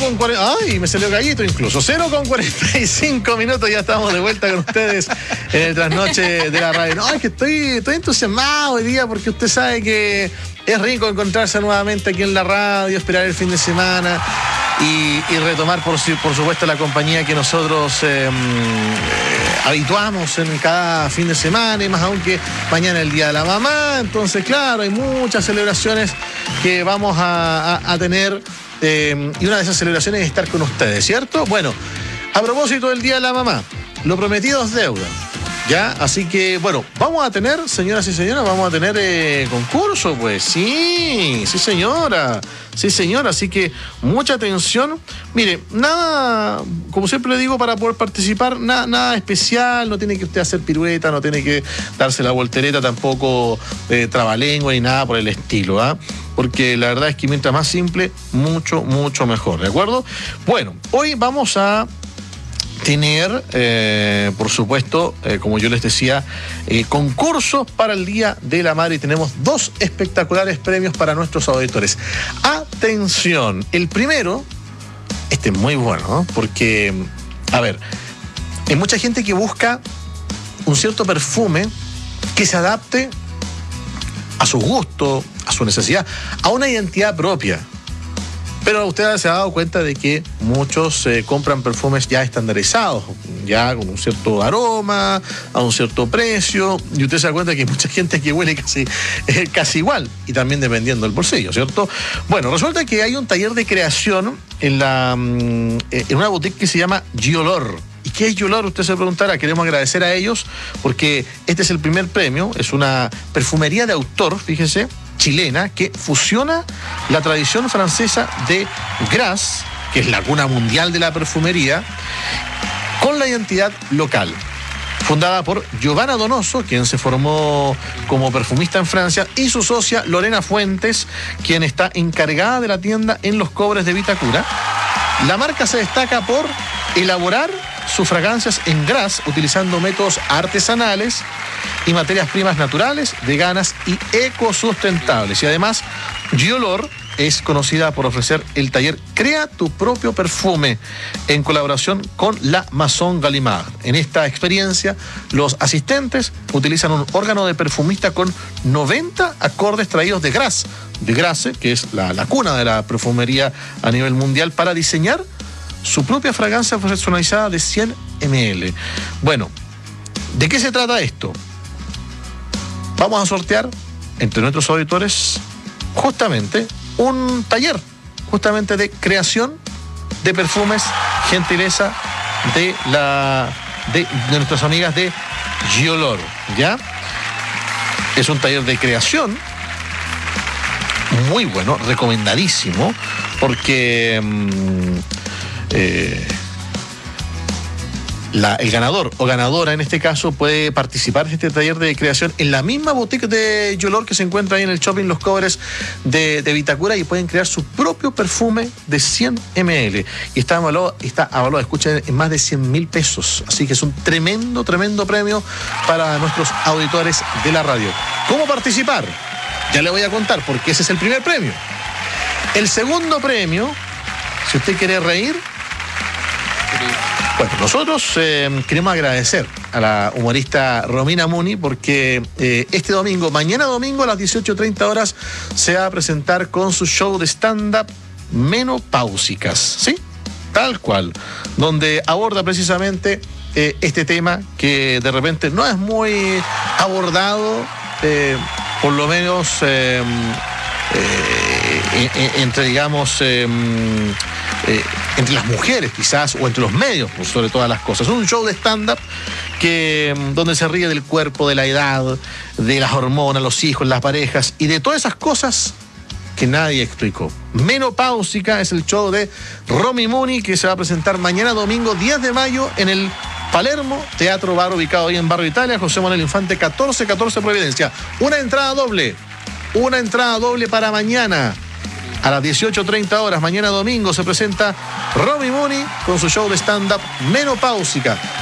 Ay, me salió gallito incluso. 0:45 minutos, ya estamos de vuelta con ustedes en el trasnoche de la radio. No, es que estoy entusiasmado hoy día porque usted sabe que es rico encontrarse nuevamente aquí en la radio, esperar el fin de semana y retomar, por supuesto, la compañía que nosotros habituamos en cada fin de semana, y más aún que mañana es el Día de la Mamá. Entonces, claro, hay muchas celebraciones que vamos a tener, y una de esas celebraciones es estar con ustedes, ¿cierto? Bueno, a propósito del Día de la Mamá, lo prometido es deuda, ¿ya? Así que, bueno, vamos a tener, señoras y señores, vamos a tener concurso, pues. Sí, señora. Sí, señora, así que mucha atención. Mire, nada, como siempre le digo, para poder participar, nada especial, no tiene que usted hacer pirueta, no tiene que darse la voltereta, tampoco trabalengua ni nada por el estilo, ¿ah? Porque la verdad es que mientras más simple, mucho mejor, ¿de acuerdo? Bueno, hoy vamos a tener, por supuesto, como yo les decía, concursos para el Día de la Madre, y tenemos 2 espectaculares premios para nuestros auditores. Atención, el primero, este es muy bueno, ¿no? Porque, a ver, hay mucha gente que busca un cierto perfume que se adapte a su gusto, a su necesidad, a una identidad propia. Pero usted se ha dado cuenta de que muchos compran perfumes ya estandarizados, ya con un cierto aroma, a un cierto precio, y usted se da cuenta que hay mucha gente que huele casi igual, y también dependiendo del bolsillo, ¿cierto? Bueno, resulta que hay un taller de creación en una boutique que se llama Giolor. ¿Y qué es Giolor? Usted se preguntará. Queremos agradecer a ellos porque este es el primer premio, es una perfumería de autor, fíjese, chilena, que fusiona la tradición francesa de Grasse, que es la cuna mundial de la perfumería, con la identidad local. Fundada por Giovanna Donoso, quien se formó como perfumista en Francia, y su socia Lorena Fuentes, quien está encargada de la tienda en Los Cobres de Vitacura. La marca se destaca por elaborar sus fragancias en Grasse, utilizando métodos artesanales y materias primas naturales, veganas y ecosustentables. Y además, Giolor es conocida por ofrecer el taller Crea tu propio perfume, en colaboración con la Maison Gallimard. En esta experiencia, los asistentes utilizan un órgano de perfumista con 90 acordes traídos de Grasse, que es la cuna de la perfumería a nivel mundial, para diseñar su propia fragancia personalizada de 100 ml. Bueno, ¿de qué se trata esto? Vamos a sortear entre nuestros auditores justamente un taller de creación de perfumes, gentileza de nuestras amigas de Giolor, ¿ya? Es un taller de creación muy bueno, recomendadísimo, porque el ganador o ganadora en este caso puede participar de este taller de creación en la misma boutique de Giolor, que se encuentra ahí en el shopping Los Cobres de Vitacura, y pueden crear su propio perfume de 100 ml y está avalado, escuchen, en más de 100.000 pesos. Así que es un tremendo premio para nuestros auditores de la radio. ¿Cómo participar? Ya le voy a contar, porque ese es el primer premio. El segundo premio, si usted quiere reír, bueno, nosotros queremos agradecer a la humorista Romina Muni, porque este domingo, mañana domingo a las 18:30 horas, se va a presentar con su show de stand-up Menopáusicas, ¿sí? Tal cual, donde aborda precisamente este tema que de repente no es muy abordado, por lo menos entre, digamos, entre las mujeres quizás, o entre los medios, por sobre todas las cosas. Es un show de stand-up donde se ríe del cuerpo, de la edad, de las hormonas, los hijos, las parejas y de todas esas cosas que nadie explicó. Menopáusica es el show de Romy Muni, que se va a presentar mañana domingo 10 de mayo en el Palermo Teatro Bar, ubicado ahí en Barrio Italia, José Manuel Infante 1414 Providencia. Una entrada doble para mañana a las 18:30 horas. Mañana domingo se presenta Romy Muni con su show de stand-up Menopáusica.